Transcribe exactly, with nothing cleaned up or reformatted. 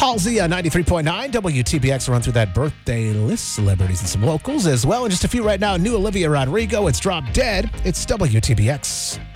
Halsey, uh, ninety-three point nine W T B X. We'll run through that birthday list, celebrities, and some locals as well. And just a few right now. New Olivia Rodrigo. It's Drop Dead. It's W T B X.